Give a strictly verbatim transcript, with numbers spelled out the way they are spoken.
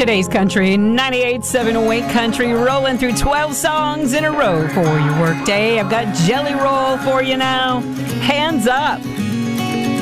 today's country. ninety-eight point seven Wake Country, rolling through twelve songs in a row for your workday. I've got Jelly Roll for you now. Hands Up.